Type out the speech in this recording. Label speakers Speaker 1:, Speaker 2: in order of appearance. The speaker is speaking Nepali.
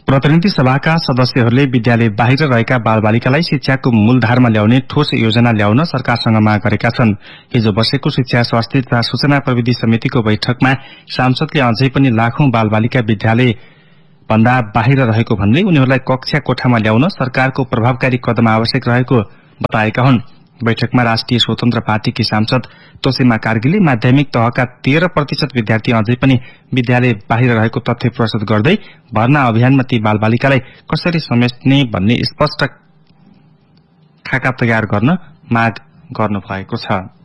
Speaker 1: प्रतिनिधि सभाका सदस्यहरूले विद्यालय बाहिर रहेका बालबालिकालाई शिक्षाको मूलधारमा ल्याउने ठोस योजना ल्याउन सरकारसँग माग गरेका छन्। हिजो बसेको शिक्षा स्वास्थ्य तथा सूचना प्रविधि समितिको बैठकमा सांसदले अझै पनि लाखौं बालबालिका विद्यालय भन्दा बाहिर रहेको भन्दै उनीहरूलाई कक्षा कोठामा ल्याउन सरकारको प्रभावकारी कदम आवश्यक रहेको बताएका हुन्। बैठकमा राष्ट्रिय स्वतन्त्र पार्टीकी सांसद तोसेमा कार्कीले माध्यमिक तहका 13% विद्यार्थी अझै पनि विद्यालय बाहिर रहेको तथ्य प्रस्तुत गर्दै भर्ना अभियानमा ती बालबालिकालाई कसरी समेट्ने भन्ने स्पष्ट खाका तयार गर्न माग गर्नुभएको छ।